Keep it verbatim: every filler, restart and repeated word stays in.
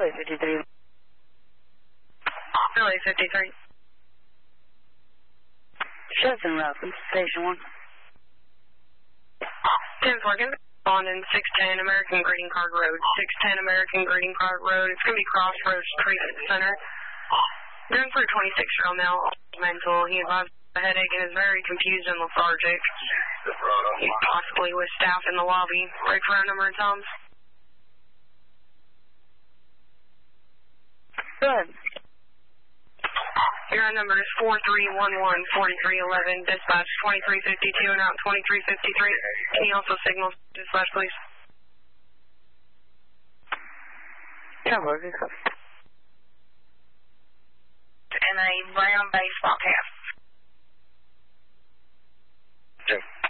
Philly fifty-three. Philly fifty-three. Shetson, welcome. Station one. ten four, can on in six ten American Greeting Card Road. six ten American Greeting Card Road. It's going to be Crossroads Treatment Center. Going for a twenty-six-year-old male, mental. He has a headache and is very confused and lethargic. He's possibly with staff in the lobby. Break for our number of times. Good. Your number is four three one one, four three one one. Dispatch twenty-three fifty-two and out twenty-three fifty-three. Can you also signal dispatch, please? Yeah, we're good. And a brown baseball cap. Sure.